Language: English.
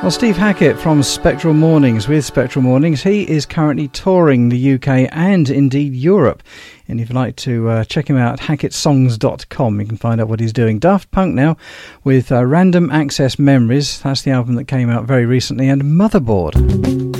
Well, Steve Hackett from Spectral Mornings with Spectral Mornings. He is currently touring the UK and indeed Europe. And if you'd like to check him out, hackettsongs.com, you can find out what he's doing. Daft Punk now with Random Access Memories. That's the album that came out very recently. And Motherboard.